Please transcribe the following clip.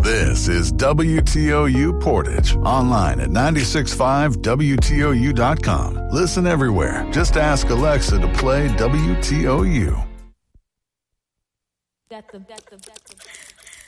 This is WTOU Portage, online at 965WTOU.com. Listen everywhere. Just ask Alexa to play WTOU.